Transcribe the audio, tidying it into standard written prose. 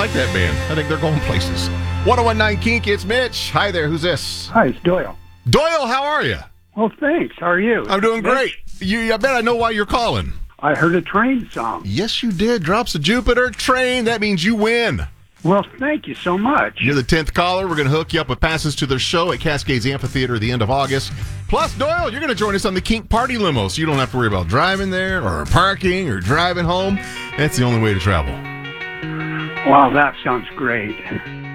like that band. I think they're going places. 1019 Kink, it's Mitch. Hi there, who's this? Hi, it's Doyle. Doyle, how are you? Well, thanks. How are you? I'm doing great. I bet I know why you're calling. I heard a train song. Yes, you did. Drops of Jupiter train. That means you win. Well, thank you so much. You're the 10th caller. We're going to hook you up with passes to their show at Cascades Amphitheater at the end of August. Plus, Doyle, you're going to join us on the Kink Party Limo, so you don't have to worry about driving there or parking or driving home. That's the only way to travel. Wow, that sounds great.